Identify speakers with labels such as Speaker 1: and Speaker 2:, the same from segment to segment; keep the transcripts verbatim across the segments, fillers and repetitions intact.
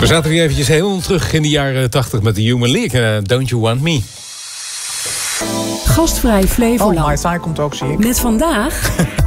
Speaker 1: We zaten weer eventjes helemaal terug in de jaren tachtig met de Human League. Uh, Don't You Want Me.
Speaker 2: Gastvrij Flevoland.
Speaker 3: Oh, My Thai komt ook, zie ik.
Speaker 2: Met vandaag...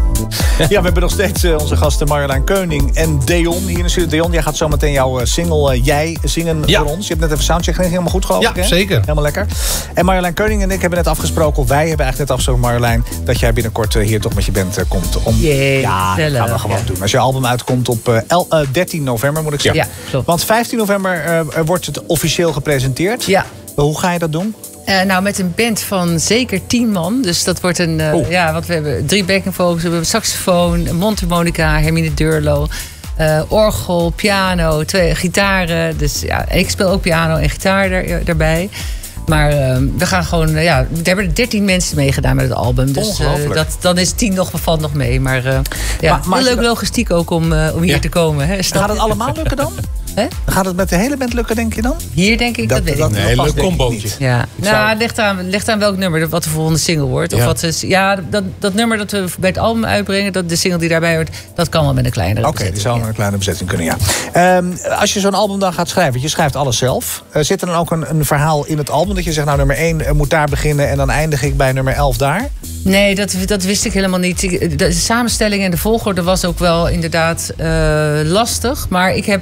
Speaker 3: Ja, we hebben nog steeds uh, onze gasten Marjolein Keuning en Deon hier in de studio. Deon, jij gaat zo meteen jouw uh, single uh, Jij zingen ja. voor ons. Je hebt net even soundcheck gedaan, helemaal goed geloof
Speaker 4: ja,
Speaker 3: ik, hè?
Speaker 4: Zeker.
Speaker 3: Helemaal lekker. En Marjolein Keuning en ik hebben net afgesproken, of wij hebben eigenlijk net afgesproken, Marjolein, dat jij binnenkort uh, hier toch met je band uh, komt. Om...
Speaker 5: Jee,
Speaker 3: ja, dat gaan we gewoon ja. doen. Als je album uitkomt op uh, el, uh, dertien november, moet ik zeggen.
Speaker 5: Ja, klopt.
Speaker 3: Want vijftien november uh, wordt het officieel gepresenteerd.
Speaker 5: Ja.
Speaker 3: Hoe ga je dat doen?
Speaker 5: Uh, nou, met een band van zeker tien man. Dus dat wordt een... Uh, oh. Ja, want we hebben drie backing vocals. We hebben saxofoon, een mondharmonica, Hermine Durlo. Uh, orgel, piano, twee gitaren. Dus ja, ik speel ook piano en gitaar er, daarbij. Maar uh, we gaan gewoon... Uh, ja, er hebben dertien mensen meegedaan met het album. Dus uh, dat, dan is tien nog, valt nog mee. Maar uh, ja, maar, maar heel leuk logistiek ook om, uh, om hier ja. te komen. Hè.
Speaker 3: Gaat het allemaal lukken dan?
Speaker 5: He?
Speaker 3: Gaat het met de hele band lukken, denk je dan?
Speaker 5: Hier denk ik, dat, dat weet
Speaker 3: dat,
Speaker 5: ik
Speaker 1: niet. Een hele combootje.
Speaker 5: Ja. Nou, het ligt aan, ligt aan welk nummer, wat de volgende single wordt. Of ja, wat is, ja dat, dat nummer dat we bij het album uitbrengen, dat de single die daarbij hoort, dat kan wel met een kleinere
Speaker 3: Oké, okay, die zou met een kleine bezetting kunnen, ja. Um, als je zo'n album dan gaat schrijven, je schrijft alles zelf. Uh, zit er dan ook een, een verhaal in het album dat je zegt, nou nummer één uh, moet daar beginnen en dan eindig ik bij nummer elf daar?
Speaker 5: Nee, dat, dat wist ik helemaal niet. De samenstelling en de volgorde was ook wel inderdaad uh, lastig, maar ik heb...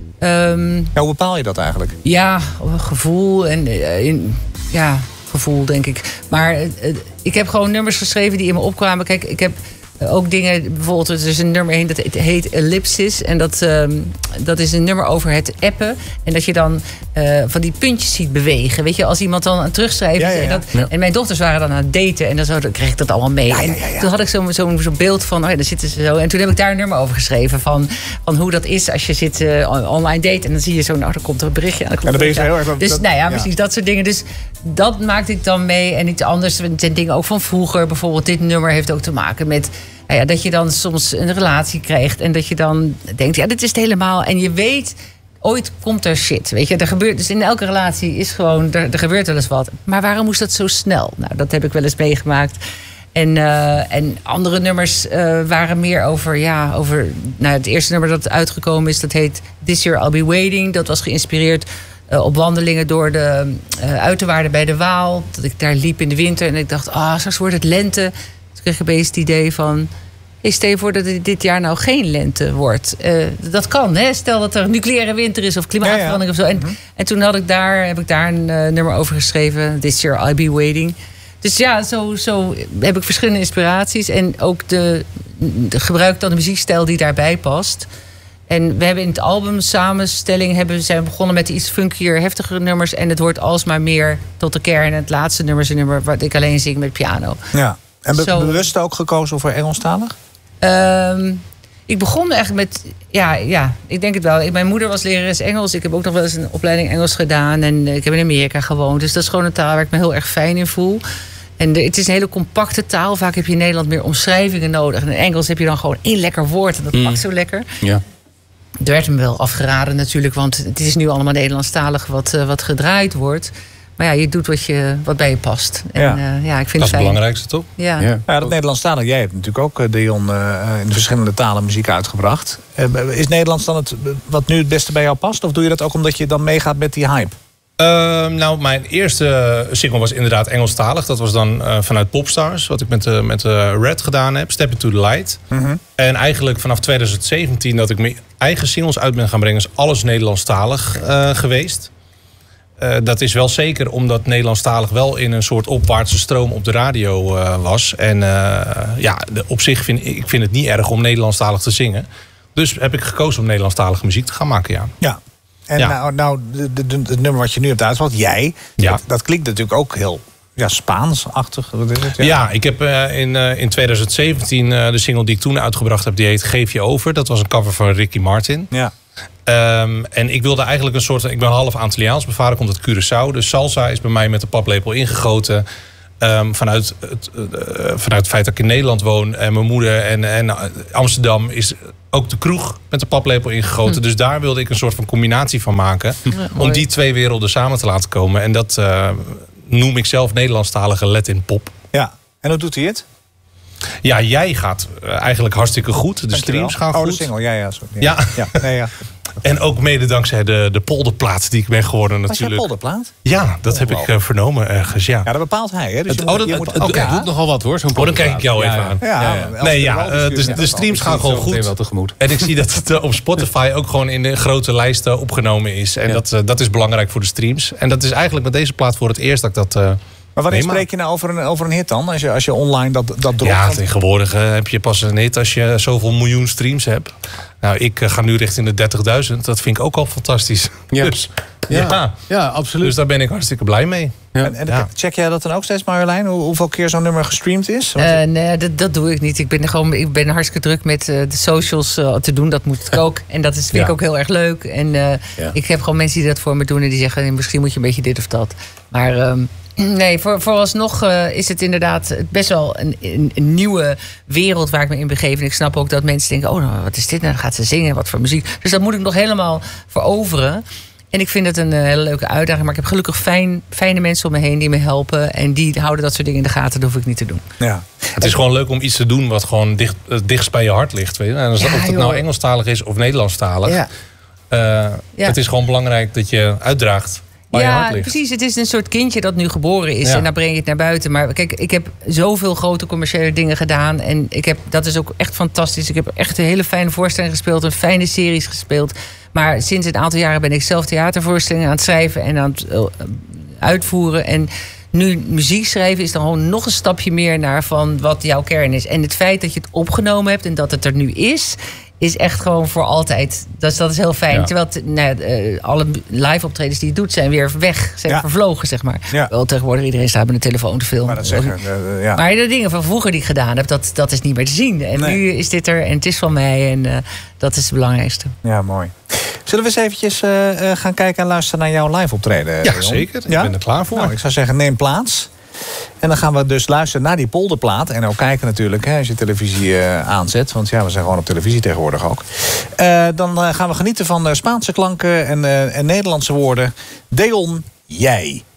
Speaker 5: Um,
Speaker 3: ja, hoe bepaal je dat eigenlijk?
Speaker 5: Ja, gevoel en uh, in, ja, gevoel denk ik. Maar uh, ik heb gewoon nummers geschreven die in me opkwamen. Kijk, ik heb uh, ook dingen, bijvoorbeeld er is een nummer één dat heet Ellipsis. En dat, um, dat is een nummer over het appen. En dat je dan uh, van die puntjes ziet bewegen. Weet je, als iemand dan aan het terugschrijven is.
Speaker 3: Ja, ja, ja.
Speaker 5: En, dat,
Speaker 3: ja.
Speaker 5: en mijn dochters waren dan aan het daten. En dan, zo, dan kreeg ik dat allemaal mee.
Speaker 3: Ja, ja, ja, ja.
Speaker 5: En toen had ik zo'n zo, zo beeld van, oh ja, dan zitten ze zo. En toen heb ik daar een nummer over geschreven. Van, van hoe dat is als je zit uh, online date. En dan zie je zo, nou, dan komt er een berichtje aan.
Speaker 3: En dan ben je zo heel erg...
Speaker 5: Dus
Speaker 3: dat,
Speaker 5: nou ja,
Speaker 3: ja,
Speaker 5: precies dat soort dingen. Dus dat maakte ik dan mee. En iets anders, het zijn dingen ook van vroeger. Bijvoorbeeld dit nummer heeft ook te maken met... Nou ja, dat je dan soms een relatie krijgt. En dat je dan denkt, ja, dit is het helemaal. En je weet... Ooit komt er shit, weet je. Er gebeurt, dus in elke relatie is gewoon, er, er gebeurt wel eens wat. Maar waarom moest dat zo snel? Nou, dat heb ik wel eens meegemaakt. En, uh, en andere nummers uh, waren meer over, ja, over... Nou, het eerste nummer dat uitgekomen is, dat heet This Year I'll Be Waiting. Dat was geïnspireerd uh, op wandelingen door de uh, uiterwaarden bij de Waal. Dat ik daar liep in de winter en ik dacht, ah, oh, straks wordt het lente. Toen kreeg ik opeens het idee van... Hey, stel je voor dat het dit jaar nou geen lente wordt. Uh, dat kan, hè? Stel dat er een nucleaire winter is of klimaatverandering ja, ja. of zo. En, mm-hmm. en toen had ik daar, heb ik daar een uh, nummer over geschreven. This Year I'll Be Waiting. Dus ja, zo, zo heb ik verschillende inspiraties. En ook de, de gebruik dan de muziekstijl die daarbij past. En we hebben in het album samenstelling... Hebben, zijn we begonnen met iets funkier, heftigere nummers. En het wordt alsmaar meer tot de kern. En het laatste nummer is een nummer wat ik alleen zing met piano.
Speaker 3: Ja. En be-
Speaker 5: Zo.
Speaker 3: bewust ook gekozen voor Engelstalig?
Speaker 5: Um, ik begon eigenlijk met... Ja, ja, ik denk het wel. Mijn moeder was lerares Engels. Ik heb ook nog wel eens een opleiding Engels gedaan. En ik heb in Amerika gewoond. Dus dat is gewoon een taal waar ik me heel erg fijn in voel. En de, het is een hele compacte taal. Vaak heb je in Nederland meer omschrijvingen nodig. En in Engels heb je dan gewoon één lekker woord. En dat mm. pakt zo lekker.
Speaker 1: Ja.
Speaker 5: Er werd me wel afgeraden natuurlijk. Want het is nu allemaal Nederlandstalig wat, uh, wat gedraaid wordt. Maar ja, je doet wat, je, wat bij je past. En,
Speaker 3: ja.
Speaker 5: Uh, ja, ik vind
Speaker 4: dat is het
Speaker 5: fijn.
Speaker 4: belangrijkste, toch?
Speaker 5: Ja,
Speaker 3: ja. ja dat Nederlandstalig. Jij hebt natuurlijk ook, uh, Deon, uh, in verschillende talen muziek uitgebracht. Uh, is Nederlands dan het wat nu het beste bij jou past? Of doe je dat ook omdat je dan meegaat met die hype?
Speaker 4: Uh, nou, mijn eerste single was inderdaad Engelstalig. Dat was dan uh, vanuit Popstars, wat ik met, uh, met uh, Red gedaan heb. Step Into The Light. Mm-hmm. En eigenlijk vanaf twintig zeventien dat ik mijn eigen singles uit ben gaan brengen... is alles Nederlandstalig uh, geweest. Uh, dat is wel zeker omdat Nederlandstalig wel in een soort opwaartse stroom op de radio uh, was. En uh, ja, de, op zich vind ik vind het niet erg om Nederlandstalig te zingen. Dus heb ik gekozen om Nederlandstalige muziek te gaan maken, ja.
Speaker 3: Ja. En
Speaker 4: ja.
Speaker 3: nou, nou de, de, de, het nummer wat je nu hebt uitgebracht, Jij,
Speaker 4: ja.
Speaker 3: dat, dat klinkt natuurlijk ook heel ja, Spaans-achtig. Wat is het? Ja,
Speaker 4: ja ik heb uh, in, uh, in twintig zeventien uh, de single die ik toen uitgebracht heb, die heet Geef je over. Dat was een cover van Ricky Martin.
Speaker 3: Ja.
Speaker 4: Um, en ik wilde eigenlijk een soort... Ik ben half Antilliaans, mijn vader komt uit Curaçao. Dus salsa is bij mij met de paplepel ingegoten. Um, vanuit, het, uh, vanuit het feit dat ik in Nederland woon en mijn moeder en, en Amsterdam is ook de kroeg met de paplepel ingegoten. Hm. Dus daar wilde ik een soort van combinatie van maken. Ja, om die twee werelden samen te laten komen. En dat uh, noem ik zelf Nederlandstalige Latin pop.
Speaker 3: Ja, en hoe doet hij het?
Speaker 4: Ja, Jij gaat eigenlijk hartstikke goed. De
Speaker 3: Dankjewel.
Speaker 4: streams gaan
Speaker 3: oh,
Speaker 4: goed.
Speaker 3: Oh, de single, ja, ja. Sorry.
Speaker 4: Ja.
Speaker 3: ja. Nee, ja.
Speaker 4: En ook mede dankzij de, de polderplaat die ik ben geworden
Speaker 3: Was
Speaker 4: natuurlijk.
Speaker 3: jij polderplaat?
Speaker 4: Ja, dat heb ik uh, vernomen ergens, ja.
Speaker 3: Ja, dat bepaalt hij. Hè? Dus
Speaker 1: Het,
Speaker 3: je
Speaker 1: oh,
Speaker 3: moet,
Speaker 1: dat,
Speaker 3: je
Speaker 1: het,
Speaker 3: moet
Speaker 1: het,
Speaker 3: ook,
Speaker 1: het doet nogal wat hoor, zo'n
Speaker 4: Oh, dan kijk ik jou
Speaker 1: polderplaat.
Speaker 4: even aan.
Speaker 3: Ja,
Speaker 1: Ja, ja.
Speaker 3: ja.
Speaker 4: Nee, ja, uh, de,
Speaker 3: Ja,
Speaker 4: de streams gaan gewoon goed.
Speaker 1: Wel tegemoet.
Speaker 4: En ik zie dat het uh, op Spotify ook gewoon in de grote lijsten opgenomen is. En
Speaker 1: Ja.
Speaker 4: dat, uh, dat is belangrijk voor de streams. En dat is eigenlijk met deze plaat voor het eerst dat ik dat... Uh,
Speaker 3: Maar wanneer
Speaker 4: meemaak.
Speaker 3: spreek je nou over een, over een hit dan? Als je, als je online dat, dat dropt?
Speaker 4: Ja,
Speaker 3: Want-
Speaker 4: tegenwoordig uh, heb je pas een hit als je zoveel miljoen streams hebt. Nou, ik uh, ga nu richting de dertigduizend. Dat vind ik ook al fantastisch.
Speaker 1: Ja.
Speaker 4: Dus,
Speaker 1: Ja,
Speaker 4: ja.
Speaker 1: ja, absoluut.
Speaker 4: dus daar ben ik hartstikke blij mee.
Speaker 1: Ja.
Speaker 3: En, en
Speaker 4: Ja.
Speaker 3: check jij dat dan ook steeds, Marjolein? Hoe, hoeveel keer zo'n nummer gestreamd is? Want-
Speaker 5: Uh, nee, dat, dat doe ik niet. Ik ben, gewoon, ik ben hartstikke druk met uh, de socials uh, te doen. Dat moet ik ook. En dat is, vind
Speaker 4: Ja.
Speaker 5: ik ook heel erg leuk. En uh,
Speaker 1: Ja.
Speaker 5: ik heb gewoon mensen die dat voor me doen. En die zeggen, misschien moet je een beetje dit of dat. Maar um, nee, voor, vooralsnog uh, is het inderdaad best wel een, een, een nieuwe wereld waar ik me in begeef. En ik snap ook dat mensen denken, oh, nou, wat is dit nou? Dan gaat ze zingen, wat voor muziek. Dus daar moet ik nog helemaal veroveren. En ik vind het een uh, hele leuke uitdaging. Maar ik heb gelukkig fijn, fijne mensen om me heen die me helpen. En die houden dat soort dingen in de gaten. Dat hoef ik niet te doen.
Speaker 3: ja.
Speaker 4: Het is gewoon leuk om iets te doen wat gewoon dicht, het dichtst bij je hart ligt. Weet je? En als,
Speaker 5: Ja,
Speaker 4: of het
Speaker 5: joh.
Speaker 4: nou Engelstalig is of Nederlandstalig.
Speaker 5: Ja.
Speaker 4: Uh,
Speaker 5: Ja.
Speaker 4: Het is gewoon belangrijk dat je uitdraagt waar je hart
Speaker 5: Ja,
Speaker 4: ligt.
Speaker 5: precies. Het is een soort kindje dat nu geboren is.
Speaker 4: Ja.
Speaker 5: En dan breng je het naar buiten. Maar kijk, ik heb zoveel grote commerciële dingen gedaan. En ik heb, dat is ook echt fantastisch. Ik heb echt een hele fijne voorstelling gespeeld. Een fijne series gespeeld. Maar sinds een aantal jaren ben ik zelf theatervoorstellingen aan het schrijven. En aan het uh, uitvoeren. En nu muziek schrijven is dan gewoon nog een stapje meer naar van wat jouw kern is. En het feit dat je het opgenomen hebt en dat het er nu is, is echt gewoon voor altijd. Dat is, dat is heel fijn.
Speaker 4: Ja.
Speaker 5: Terwijl het, nou, ja, uh, alle live optredens die je doet zijn weer weg. Zijn
Speaker 3: Ja.
Speaker 5: vervlogen, zeg maar.
Speaker 3: Ja.
Speaker 5: Wel tegenwoordig iedereen staat met een telefoon te filmen.
Speaker 3: Maar dat zeggen, uh, uh, ja.
Speaker 5: Maar de dingen van vroeger die ik gedaan heb, dat, dat is niet meer te zien. En
Speaker 3: Nee.
Speaker 5: nu is dit er en het is van mij. En uh, dat is het belangrijkste.
Speaker 3: Ja, mooi. Zullen we eens eventjes uh, uh, gaan kijken en luisteren naar jouw live optreden?
Speaker 4: Ja,
Speaker 3: Leon?
Speaker 4: zeker. Ik
Speaker 3: Ja?
Speaker 4: ben er klaar voor.
Speaker 3: Nou, ik zou zeggen, neem plaats. En dan gaan we dus luisteren naar die polderplaat. En ook kijken natuurlijk, hè, als je televisie uh, aanzet. Want ja, we zijn gewoon op televisie tegenwoordig ook. Uh, dan uh, gaan we genieten van uh, Spaanse klanken en, uh, en Nederlandse woorden. Deon, jij.